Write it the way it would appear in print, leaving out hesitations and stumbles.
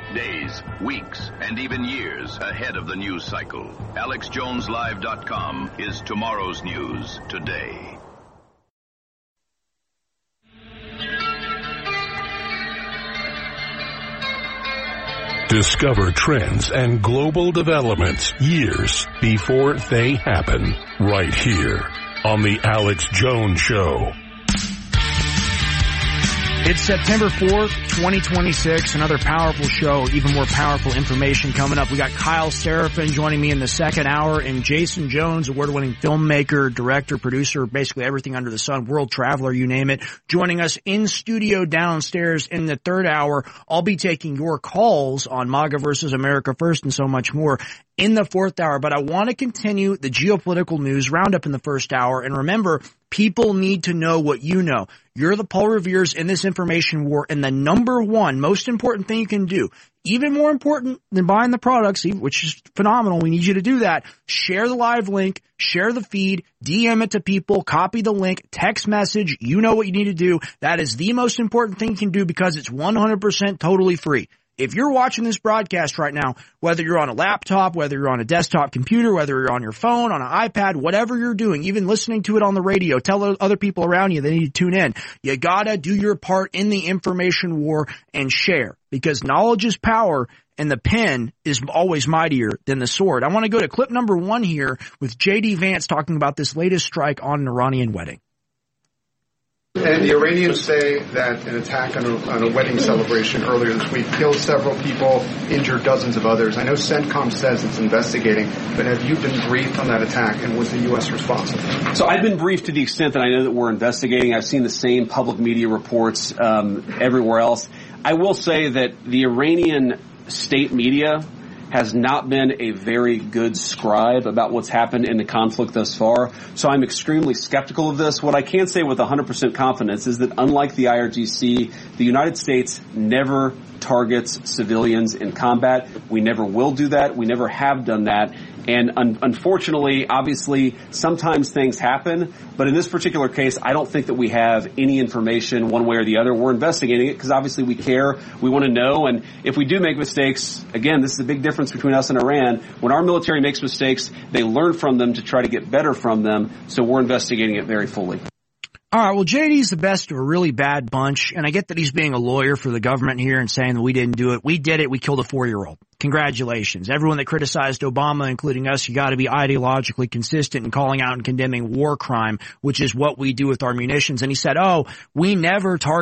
Days, weeks, and even years ahead of the news cycle. AlexJonesLive.com is tomorrow's news today. Discover trends and global developments years before they happen, right here on The Alex Jones Show. It's September 4th, 2026, another powerful show, even more powerful information coming up. We got Kyle Seraphin joining me in the second hour, and Jason Jones, award-winning filmmaker, director, producer, basically everything under the sun, world traveler, you name it, joining us in studio downstairs in the third hour. I'll be taking your calls on MAGA versus America First and so much more in the fourth hour, but I want to continue the geopolitical news roundup in the first hour. And remember, people need to know what you know. You're the Paul Revere's in this information war, and the number one most important thing you can do, even more important than buying the products, which is phenomenal, we need you to do that. Share the live link, share the feed, DM it to people, copy the link, text message, you know what you need to do. That is the most important thing you can do because it's 100% totally free. If you're watching this broadcast right now, whether you're on a laptop, whether you're on a desktop computer, whether you're on your phone, on an iPad, whatever you're doing, even listening to it on the radio, tell other people around you they need to tune in. You gotta do your part in the information war and share, because knowledge is power and the pen is always mightier than the sword. I want to go to clip number 1 here with J.D. Vance talking about this latest strike on an Iranian wedding. And the Iranians say that an attack on a wedding celebration earlier this week killed several people, injured dozens of others. I know CENTCOM says it's investigating, but have you been briefed on that attack, and was the U.S. responsible? So I've been briefed to the extent that I know that we're investigating. I've seen the same public media reports everywhere else. I will say that the Iranian state media has not been a very good scribe about what's happened in the conflict thus far. So I'm extremely skeptical of this. What I can say with 100% confidence is that unlike the IRGC, the United States never targets civilians in combat. We never will do that. We never have done that. And unfortunately, obviously, sometimes things happen. But in this particular case, I don't think that we have any information one way or the other. We're investigating it because obviously we care. We want to know. And if we do make mistakes, again, this is a big difference between us and Iran. When our military makes mistakes, they learn from them to try to get better from them. So we're investigating it very fully. All right, well, JD's the best of a really bad bunch, and I get that he's being a lawyer for the government here and saying that we didn't do it. We did it. We killed a 4-year-old. Congratulations. Everyone that criticized Obama, including us, you got to be ideologically consistent in calling out and condemning war crime, which is what we do with our munitions. And he said, we never target